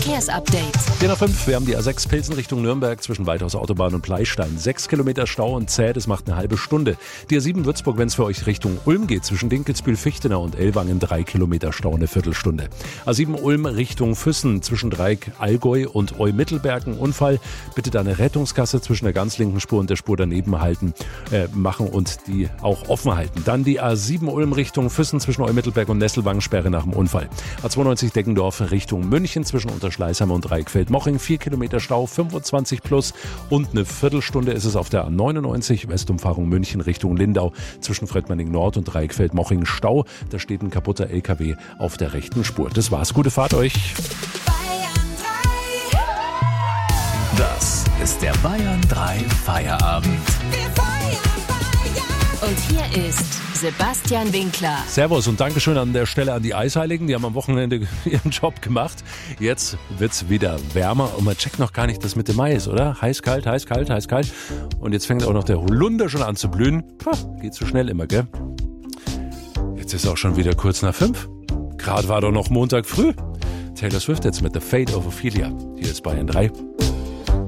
Verkehrsupdate. 4:05, wir haben die A6 Pilsen Richtung Nürnberg zwischen Weithaus Autobahn und Pleistein. 6 Kilometer Stau und zäh, das macht eine halbe Stunde. Die A7 Würzburg, wenn es für euch Richtung Ulm geht, zwischen Dinkelsbühl-Fichtenau und Ellwangen 3 Kilometer Stau, eine Viertelstunde. A7 Ulm Richtung Füssen zwischen Dreieck Allgäu und Eu-Mittelberg ein Unfall. Bitte da eine Rettungskasse zwischen der ganz linken Spur und der Spur daneben machen und die auch offen halten. Dann die A7 Ulm Richtung Füssen zwischen Eu-Mittelberg und Nesselwangen, Sperre nach dem Unfall. A92 Deggendorf Richtung München zwischen Unterschleißheim und Dreieckfeld-Moching, 4 Kilometer Stau, 25 plus und eine Viertelstunde ist es auf der A99 Westumfahrung München Richtung Lindau zwischen Fröttmanning Nord und Dreieckfeld-Moching Stau. Da steht ein kaputter LKW auf der rechten Spur. Das war's. Gute Fahrt euch. Das ist der Bayern 3 Feierabend. Und hier ist Sebastian Winkler. Servus und Dankeschön an der Stelle an die Eisheiligen. Die haben am Wochenende ihren Job gemacht. Jetzt wird's wieder wärmer und man checkt noch gar nicht, dass Mitte Mai ist, oder? Heiß, kalt, heiß, kalt, heiß, kalt. Und jetzt fängt auch noch der Holunder schon an zu blühen. Geht so schnell immer, gell? Jetzt ist auch schon wieder kurz nach 5. Gerade war doch noch Montag früh. Taylor Swift jetzt mit The Fate of Ophelia. Hier ist Bayern 3.